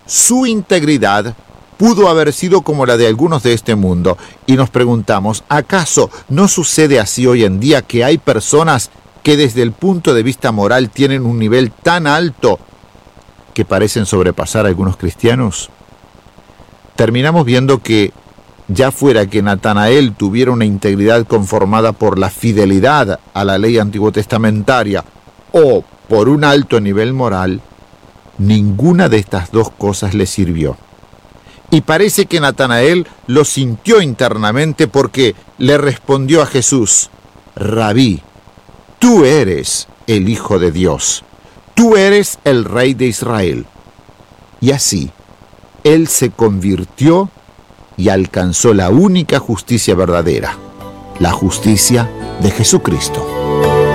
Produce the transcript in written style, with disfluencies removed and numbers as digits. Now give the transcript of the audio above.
su integridad pudo haber sido como la de algunos de este mundo. Y nos preguntamos, ¿acaso no sucede así hoy en día que hay personas que desde el punto de vista moral tienen un nivel tan alto que parecen sobrepasar a algunos cristianos? Terminamos viendo que, ya fuera que Natanael tuviera una integridad conformada por la fidelidad a la ley antiguotestamentaria o por un alto nivel moral, ninguna de estas dos cosas le sirvió. Y parece que Natanael lo sintió internamente porque le respondió a Jesús: Rabí, tú eres el Hijo de Dios, tú eres el Rey de Israel. Y así, él se convirtió y alcanzó la única justicia verdadera, la justicia de Jesucristo.